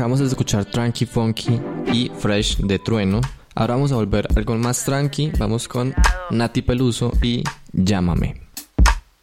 Acabamos de escuchar Tranqui Funky y Fresh de Trueno. Ahora vamos a volver algo más tranqui. Vamos con Nati Peluso y Llámame.